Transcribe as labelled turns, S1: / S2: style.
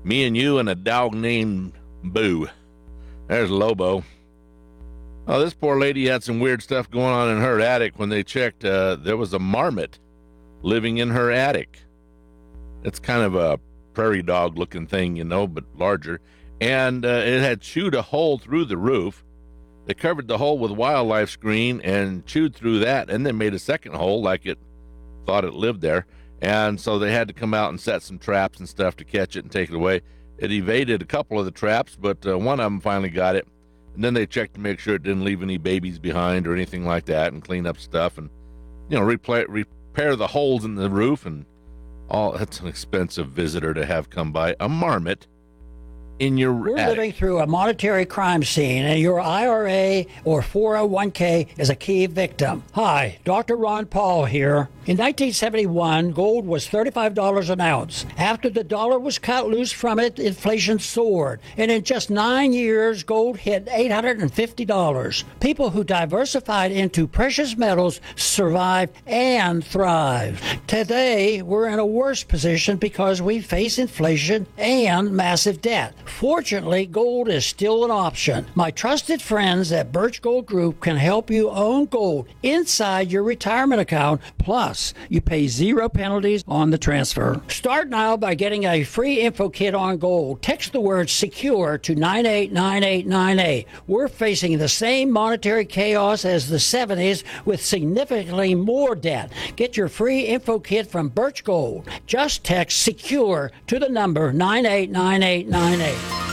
S1: Me and you and a dog named Boo. There's Lobo. Oh, this poor lady had some weird stuff going on in her attic. When they checked, there was a marmot living in her attic. It's kind of a prairie dog looking thing, you know, but larger. And it had chewed a hole through the roof. They covered the hole with wildlife screen and chewed through that, and then made a second hole like it thought it lived there. And so they had to come out and set some traps and stuff to catch it and take it away. It evaded a couple of the traps, but one of them finally got it. And then they checked to make sure it didn't leave any babies behind or anything like that, and clean up stuff and, you know, repair the holes in the roof and all. That's an expensive visitor to have come by. A marmot in your
S2: We're
S1: attic.
S2: living through a monetary crime scene, and your IRA or 401k is a key victim. Hi, Dr. Ron Paul here. In 1971, gold was $35 an ounce. After the dollar was cut loose from it, inflation soared. And in just 9 years, gold hit $850. People who diversified into precious metals survived and thrived. Today, we're in a worse position because we face inflation and massive debt. Fortunately, gold is still an option. My trusted friends at Birch Gold Group can help you own gold inside your retirement account. Plus, you pay 0 penalties on the transfer. Start now by getting a free info kit on gold. Text the word SECURE to 989898. We're facing the same monetary chaos as the 70s with significantly more debt. Get your free info kit from Birch Gold. Just text SECURE to the number 989898.